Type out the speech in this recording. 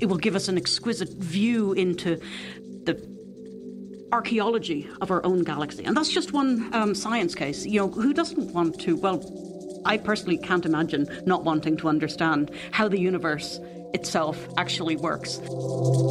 It will give us an exquisite view into the archaeology of our own galaxy. And that's just one science case. Who doesn't want to? Well, I personally can't imagine not wanting to understand how the universe itself actually works.